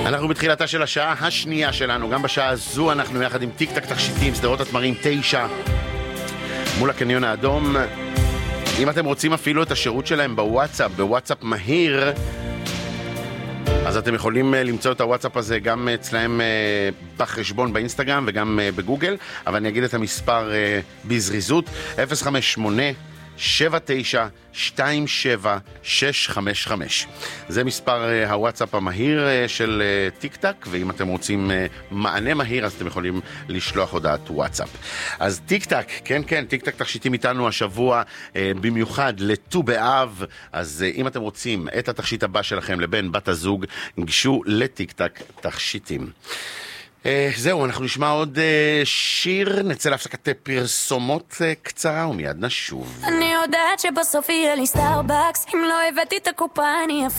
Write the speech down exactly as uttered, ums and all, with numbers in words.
אנחנו בתחילתה של השעה השנייה שלנו, גם בשעה הזו אנחנו יחד עם טיק טק תכשיטים, סדרות התמרים תשע, מול הקניון האדום. אם אתם רוצים אפילו את השירות שלהם בוואטסאפ, בוואטסאפ מהיר, אז אתם יכולים למצוא את הוואטסאפ הזה גם אצלהם בחשבון באינסטגרם וגם בגוגל, אבל אני אגיד את המספר בזריזות, אפס חמש שמונה שבע תשע שתיים שבע שש חמש חמש. זה מספר הוואטסאפ המהיר של טיק טק, ואם אתם רוצים מענה מהיר אז אתם יכולים לשלוח הודעת וואטסאפ. אז טיק טק, כן כן, טיק טק תכשיטים איתנו השבוע במיוחד לט"ו באב. אז אם אתם רוצים את התכשיט הבא שלכם לבן בת הזוג, גשו לטיק טק תכשיטים. Uh, זהו, אנחנו נשמע עוד uh, שיר, נצא להפסקת פרסומות uh, קצרה ומיד נשוב. אני יודעת שבסוף יהיה לי סטארבקס, אם לא הבאתי את הקופה אני